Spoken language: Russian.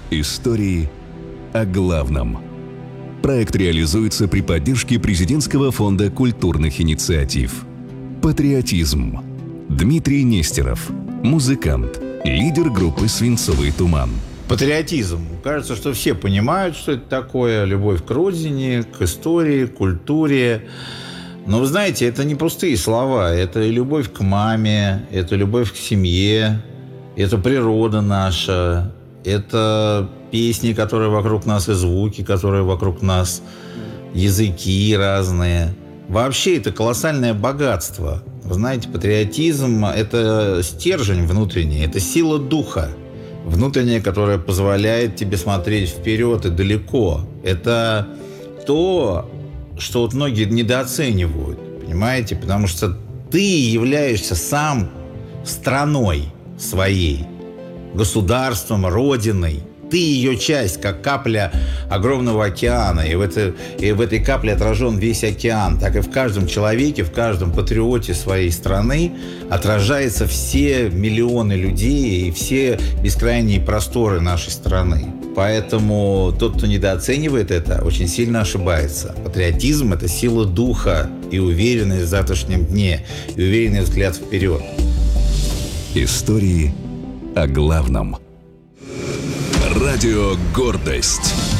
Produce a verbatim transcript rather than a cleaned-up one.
Истории о главном. Проект реализуется при поддержке Президентского фонда культурных инициатив. Патриотизм. Дмитрий Нестеров, музыкант, лидер группы «Свинцовый туман». Патриотизм. Кажется, что все понимают, что это такое. Любовь к родине, к истории, к культуре. Но вы знаете, это не пустые слова. Это и любовь к маме, это любовь к семье, это природа наша, это песни, которые вокруг нас, и звуки, которые вокруг нас, языки разные. Вообще это колоссальное богатство. Вы знаете, патриотизм – это стержень внутренний, это сила духа внутренняя, которая позволяет тебе смотреть вперед и далеко. Это то, что вот многие недооценивают, понимаете? Потому что ты являешься сам страной своей, государством, родиной. Ты ее часть, как капля огромного океана. И в, это, и в этой капле отражен весь океан. Так и в каждом человеке, в каждом патриоте своей страны отражаются все миллионы людей и все бескрайние просторы нашей страны. Поэтому тот, кто недооценивает это, очень сильно ошибается. Патриотизм – это сила духа и уверенность в завтрашнем дне, и уверенный взгляд вперед. Истории о главном. Радио «Гордость».